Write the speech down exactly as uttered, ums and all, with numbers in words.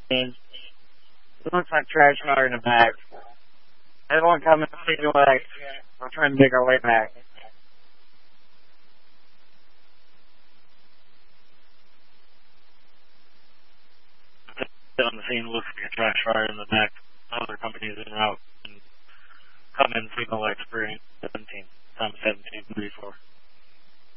It looks like trash fire in the back. Everyone coming the way. We're trying to make our way back. On the scene, looks like a trash fire in the back. Other companies en route and come in signal like spraying.